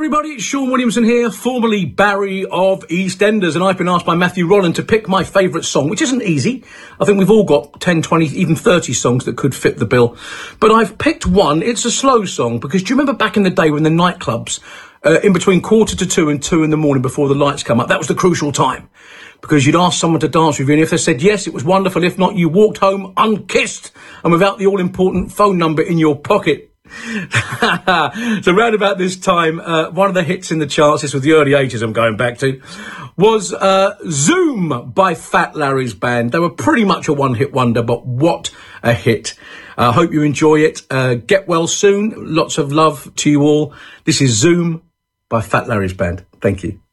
everybody, it's Sean Williamson here, formerly Barry of EastEnders, and I've been asked by Matthew Rolland to pick my favourite song, which isn't easy. I think we've all got 10, 20, even 30 songs that could fit the bill. But I've picked one. It's a slow song, because do you remember back in the day when the nightclubs, in between 1:45 and 2 in the morning before the lights come up, that was the crucial time. Because you'd ask someone to dance with you, and if they said yes, it was wonderful. If not, you walked home unkissed and without the all-important phone number in your pocket. So round about this time, one of the hits in the charts, this was the early 80s I'm going back to, was Zoom by Fat Larry's band. They were pretty much a one-hit wonder, but what a hit. I hope you enjoy it. Get well soon. Lots of love to you all. This is Zoom by Fat Larry's band. Thank you.